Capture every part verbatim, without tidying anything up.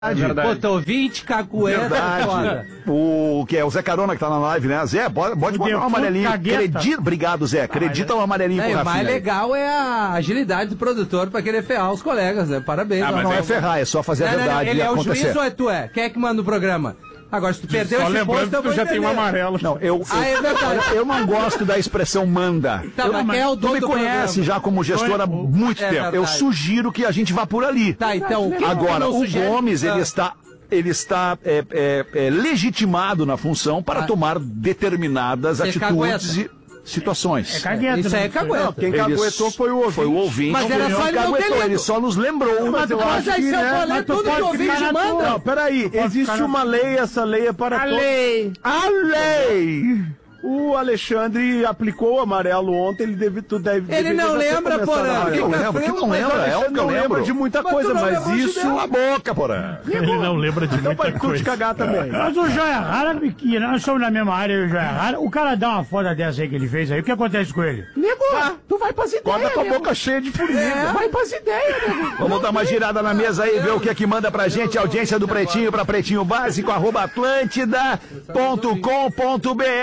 É verdade. Botou vinte, cacueta, Verdade. foda. O que é o Zé Carona que tá na live, né? Zé, pode, pode botar um amarelinho. Acredita, obrigado, Zé. Acredita um amarelinho É, pro e o Rafinha. mais aí. legal é a agilidade do produtor pra querer ferrar os colegas, né? Parabéns. Ah, mas não é ferrar, é só fazer a Não, não, não, verdade ele é o acontecer. juiz ou é tu é? Quem é que manda o programa? Agora, se tu perdeu Só esse lembrando posto, que eu tu vou já tem um entender. amarelo. Não, eu, Ah, é verdade. eu, eu não gosto da expressão manda. Tá, eu, mas quem é o tu dono me do conhece programa? já como gestor há muito É tempo. Eu verdade. sugiro que a gente vá por ali. Tá, então... o que Agora, não o sugere? Gomes, ele Ah. está... Ele está é, é, é, legitimado na função para Ah. tomar determinadas Você atitudes e situações. É cagueta. Isso aí é né? cagueta. Quem Ele caguetou foi o ouvinte. Foi o ouvinte. Mas era Ele só não ele não ter caguetou, lido. ele só nos lembrou. Mas eu Mas acho aí que, se eu né? for ler mas tu tudo que o pode ouvinte ficar na manda... Não, peraí, existe ficar uma lei, essa lei é para A todos. lei. A lei! O Alexandre aplicou o amarelo ontem, ele deve, tu deve Ele não deveria ter lembra, começado Porã. a- Que não lembra, que não Mas o lembra, é o Alexandre que eu não lembra lembro. de muita Mas coisa, tu não mas lembra de isso... Cala a boca, porra. Ele não lembra de Então muita vai tu te coisa. cagar também. Mas o Joia Rara, que nós somos na mesma área, eu e o Joia Rara, o cara dá uma foda dessa aí que ele fez aí, o que acontece com ele? Nego, tu vai pras ideias, Acorda com a nego. boca cheia de formiga. É, vai pras ideias, nego. Vamos dar uma girada na mesa aí, ver o que é que manda pra gente, a audiência do Pretinho pra Pretinho Básico, arroba atlântida ponto com ponto br.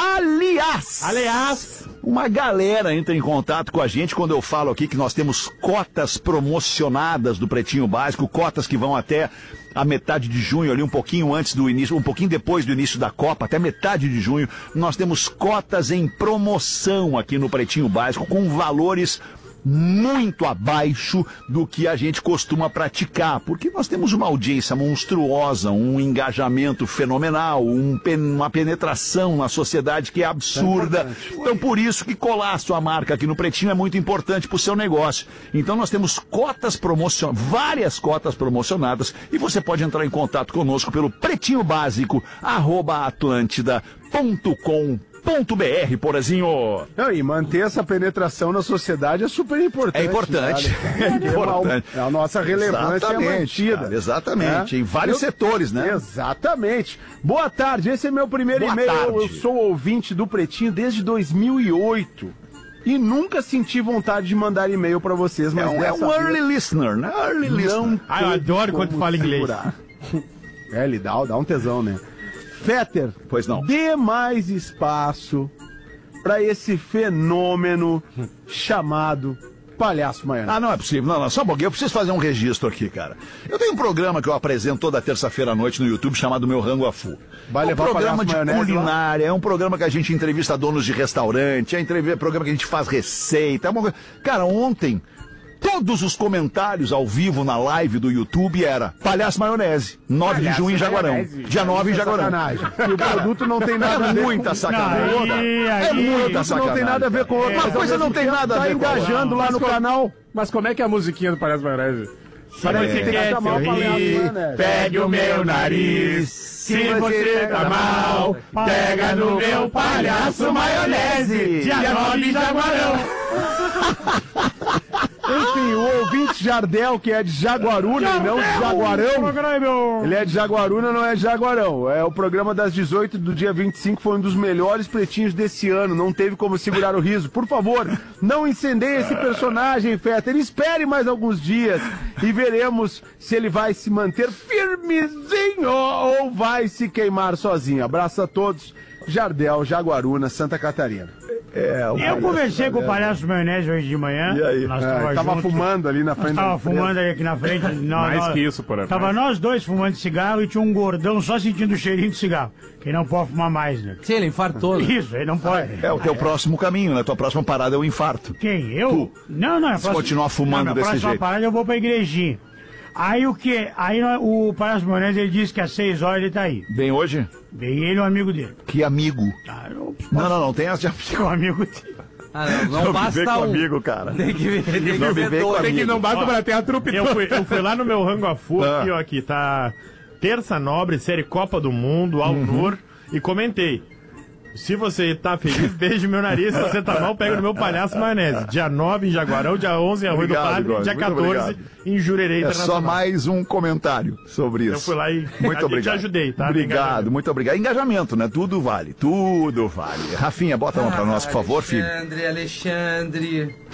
Aliás, Aliás, uma galera entra em contato com a gente quando eu falo aqui que nós temos cotas promocionadas do Pretinho Básico, cotas que vão até a metade de junho, ali um pouquinho antes do início, um pouquinho depois do início da Copa, até metade de junho, nós temos cotas em promoção aqui no Pretinho Básico, com valores muito abaixo do que a gente costuma praticar, porque nós temos uma audiência monstruosa, um engajamento fenomenal, um pen- uma penetração na sociedade que é absurda. Então, por isso que colar a sua marca aqui no Pretinho é muito importante para o seu negócio. Então, nós temos cotas promocionadas, várias cotas promocionadas, e você pode entrar em contato conosco pelo pretinho básico, arroba atlântida ponto com ponto br, porazinho. Não, e manter essa penetração na sociedade é super importante. É importante. né? É importante. A nossa relevância Exatamente, é mantida. cara, exatamente. É. Em vários Eu- setores, né? Exatamente. Boa tarde, esse é meu primeiro Boa e-mail. Eu, tarde. eu sou ouvinte do Pretinho desde dois mil e oito. E nunca senti vontade de mandar e-mail pra vocês, É mas um, é dessa um vez early listener, né? Early não listener. Ah, eu teve adoro quando tu como fala inglês. segurar. É, ele dá, dá um tesão, né? Fetter, Pois não. dê mais espaço pra esse fenômeno chamado palhaço maionese. Ah, não é possível. Não, não, só um pouquinho. Eu preciso fazer um registro aqui, cara. Eu tenho um programa que eu apresento toda terça-feira à noite no YouTube chamado Meu Rango a Fu. Vai é um levar o programa palhaço de maionese lá? culinária, é um programa que a gente entrevista donos de restaurante, é um entrev- programa que a gente faz receita. É uma... coisa- Cara, ontem, todos os comentários ao vivo na live do YouTube era Palhaço Maionese, nove de junho em Jaguarão. Dia nove em Jaguarão. Sacanagem. E o produto não tem nada a É ver muita com... sacanagem. Não, aí- é aí- muita Não sacanagem. tem nada a ver com outra. Uma mas coisa ao não mesmo tem tempo nada a tá ver com a outra. engajando lá no canal. Mas como é que é a musiquinha do Palhaço Maionese? Parece que tem que chamar o palhaço maionese. pegue o meu nariz. Se você tá mal, pega no meu palhaço maionese. Dia nove em Jaguarão. Enfim, o ouvinte Jardel, que é de Jaguaruna e não de Jaguarão. Ele é de Jaguaruna, não é de Jaguarão. É o programa das dezoito do dia vinte e cinco, foi um dos melhores pretinhos desse ano. Não teve como segurar o riso. Por favor, não incendeie esse personagem, Fetter. Espere mais alguns dias e veremos se ele vai se manter firmezinho ou vai se queimar sozinho. Abraço a todos. Jardel, Jaguaruna, Santa Catarina. É, o eu conversei com o palhaço maionese hoje de manhã. E aí? Nós É, tava, tava junto, fumando ali na Nós frente tava da empresa. fumando ali aqui na frente. Nós, Mais nós- que isso, por Tava nós dois fumando cigarro e tinha um gordão só sentindo o cheirinho de cigarro. Que não pode fumar mais, né? Sim, ele infartou. né? Isso, ele não pode. É o teu próximo caminho, né? Tua próxima parada é o infarto. Quem? Eu? Tu. Não, não. é Se continuar fumando não, desse próxima jeito. parada eu vou pra igrejinha. Aí o que? Aí nós- o Palhaço Maionese ele disse que às seis horas ele tá aí. Vem hoje? Vem ele e um amigo dele. Que amigo. Ah, eu Não, não, não tem essa de posso- um amigo dele. Ah, não, não Não basta viver com um. amigo, cara. Tem que ver, tem que Não ver viver com dois. Tem que não basta pra ter a trupe Eu fui, eu fui lá no meu Rango a Fu, Ah. aqui, ó, aqui tá Terça Nobre, série Copa do Mundo, Alnur, e comentei. Se você tá feliz, beije meu nariz. Se você tá mal, pega no meu palhaço maionese. Dia nove em Jaguarão, dia onze em Arroio do Obrigado, Padre, Góes, dia muito quatorze obrigado. em Jurerê É Internacional. só mais um comentário sobre isso. Eu fui lá e Muito te obrigado. ajudei, tá? Obrigado, muito obrigado. Engajamento, né? Tudo vale, tudo vale. Rafinha, bota uma pra nós, por favor, filho. Alexandre, Alexandre.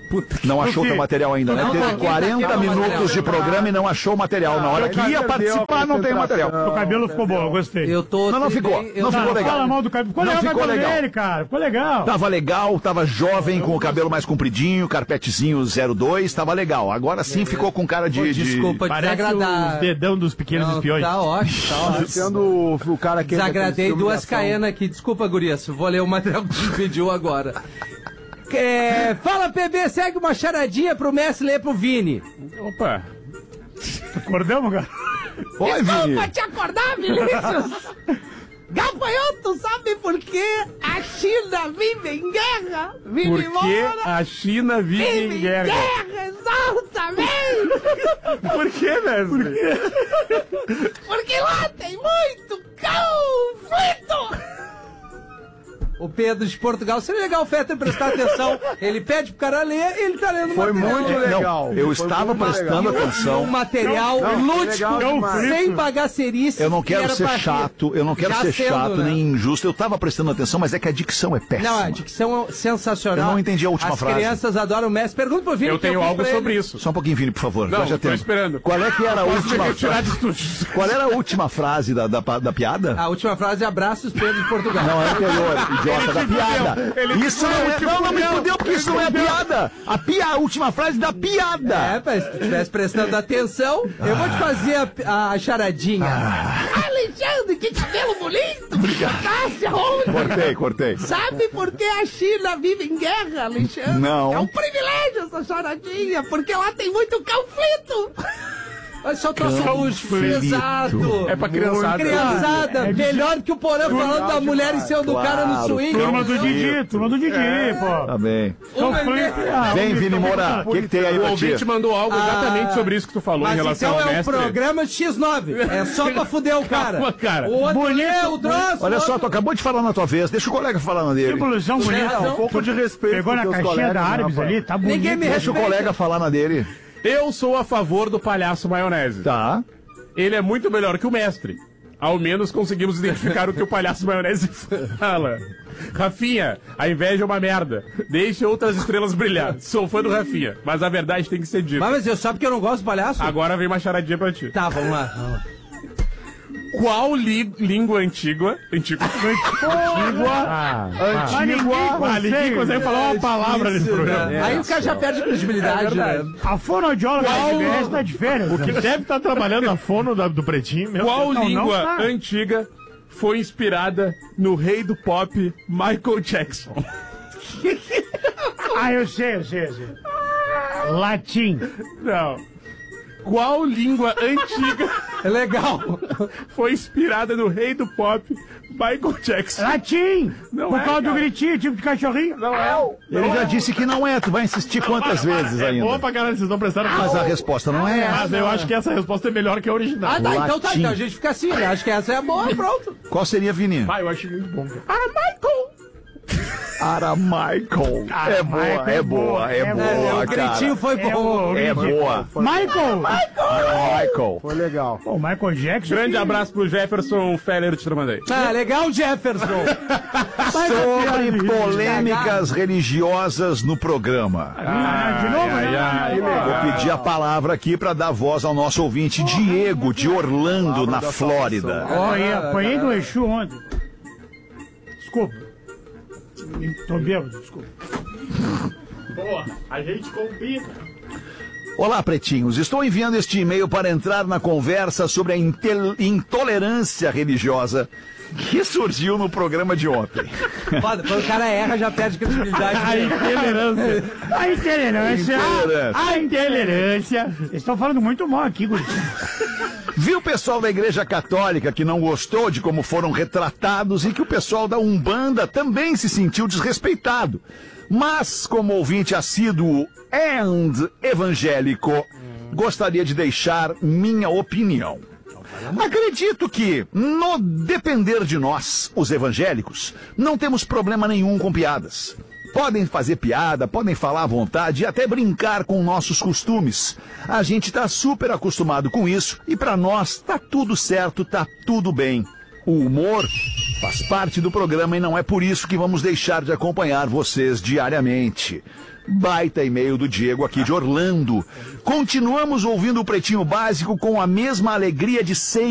Puta, não achou o teu material ainda, né? Não, Teve não, quarenta não, minutos material. de programa e não achou o material. Na hora que ia participar, não tem material. O cabelo ficou bom, eu gostei. Eu tô... Não, não ficou. eu- Não Não, ficou legal. fala mal do cabelo. Ficou Não legal o ficou cabelo legal. dele, cara. Ficou legal. Tava legal, tava jovem, com o cabelo mais compridinho, carpetezinho zero dois, tava legal. Agora sim ficou com cara de... Pô, de- desculpa Parece desagradar. os dedão dos pequenos Não, espiões. tá ótimo, tá ótimo. Sendo o, o cara que... Desagradei duas caenas aqui. Desculpa, gurias. Vou ler o material que tu pediu agora. É, fala, P B, segue uma charadinha pro Messi ler pro Vini. Opa. Acordamos, cara? Oi, Vini. te acordar, Vinícius! Gafanhoto, sabe por que a China vive em guerra? Vive Porque a China vive em guerra. exatamente! Por que, Mestre? Porque lá tem muito conflito! O Pedro de Portugal, seria legal o Fetter prestar atenção. Ele pede pro cara ler e ele tá lendo o Foi material. muito legal. Não, eu Foi estava muito prestando legal. atenção. Um material Não, não, lúdico, legal demais. sem bagacerice. Eu não que quero era ser pra chato, eu não quero Já ser sendo, chato né? nem injusto. Eu tava prestando atenção, mas é que a dicção é péssima. Não, a dicção é sensacional. Eu não entendi a última As frase. crianças adoram o Messi. Pergunta pro Vini. Eu que tenho fiz algo pra sobre ele. isso. Só um pouquinho, Vini, por favor. Não, Nós já tô temos. esperando. Qual é que era a Posso me última retirar de frase? estúdios. Qual era a última frase da, da, da piada? A última frase é abraços Pedro de Portugal. Não, é anterior, idiota, da piada. Ele Isso não te é. fudeu, Não, não me fudeu. fudeu, porque isso não é piada. A, pia, a última frase da É, piada. mas se tu estivesse prestando atenção, eu vou te fazer a, a charadinha. Alexandre, que cabelo bonito! Obrigado. Cortei, cortei. Sabe por que a China vive em guerra, Alexandre? Não. É um privilégio essa charadinha, porque lá tem muito conflito. Olha só o troço lúdico. Exato. É pra criançada. Criançada, É, é melhor que o Porã falando da mulher em cima do cara no Claro, swing. Turma do entendeu? Didi, turma do Didi, pô. Tá bem. O Conflito. Vini- Ah, Vem, o Vini Moura. O que, que tem aí O pra ouvinte ti? mandou algo exatamente Ah, sobre isso que tu falou em Mas relação então ao é um mestre. programa de X nove. É só pra fuder o cara. Calma, cara. O outro Bonito, lê o troço. Olha o só, outro- tu acabou de falar na tua vez. Deixa o colega falar na dele. Evolução tem bonita. razão. Um pouco de respeito Pegou pros na teus caixinha colegas, da né, Árabes rapaz? ali, tá bonito. Ninguém me Deixa o respeita. colega falar na dele. Eu sou a favor do palhaço maionese. Tá. Ele é muito melhor que o mestre. Ao menos conseguimos identificar o que o palhaço maionese fala. Rafinha, a inveja é uma merda. Deixe outras estrelas brilhar. Sou fã do Rafinha, mas a verdade tem que ser dita. Mas, mas eu só porque eu não gosto do palhaço? Agora vem uma charadinha pra ti. Tá, vamos lá. Vamos lá. Qual li- língua antiga... Antiga... Ah, Mas ninguém Ah, ninguém consegue. consegue falar uma palavra nesse programa. É. Aí o cara já perde credibilidade, né? A fonoaudióloga da Qual- R B S tá de férias. O que deve estar trabalhando na fono da- do Pretinho, meu Qual Não, não língua tá. antiga foi inspirada no rei do pop Michael Jackson? Ah, eu sei, eu sei, eu sei. Latim. Não. Qual língua antiga É legal. foi inspirada no rei do pop Michael Jackson? Latim! Não Por é, causa do cara. gritinho, tipo de cachorrinho. Não é. Ele já disse que não é. Tu vai insistir quantas vezes É boa ainda? pra caralho, vocês estão prestando Mas a resposta não é Mas essa. eu acho que essa resposta é melhor que a original. Ah, tá, então tá. Latim. Então a gente fica assim, né? Acho que essa é a boa, pronto. Qual seria, Vini? Ah, eu acho muito bom. Cara. Ah, Michael! Aramaico. É boa, é boa, é É, É, boa, o gritinho cara. foi É bom. o- É boa. Michael! Aramaico. Foi legal. Pô, o Michael Jackson. Grande que- abraço pro Jefferson Feller de Tramandei. Ah, legal, Jefferson. Sobre polêmicas religiosas no programa. Ah, de novo, Ai, né? ai, Vou pedir a palavra aqui para dar voz ao nosso ouvinte Diego, de Orlando, na Flórida. Ó, e apanhei do Exu ontem. Desculpa. Tô bêbado, desculpa. Boa, a gente combina. Olá, pretinhos. Estou enviando este e-mail para entrar na conversa sobre a intel- intolerância religiosa que surgiu no programa de ontem. Foda, quando o cara erra, já perde credibilidade. A intolerância. A intolerância. Intolerância. A intolerância. Vocês estão falando muito mal aqui, Guri. Vi o pessoal da Igreja Católica que não gostou de como foram retratados e que o pessoal da Umbanda também se sentiu desrespeitado. Mas, como ouvinte assíduo and evangélico, gostaria de deixar minha opinião. Acredito que, no depender de nós, os evangélicos, não temos problema nenhum com piadas. Podem fazer piada, podem falar à vontade e até brincar com nossos costumes. A gente tá super acostumado com isso e pra nós tá tudo certo, tá tudo bem. O humor faz parte do programa e não é por isso que vamos deixar de acompanhar vocês diariamente. Baita e-mail do Diego aqui de Orlando. Continuamos ouvindo o Pretinho Básico com a mesma alegria de sempre.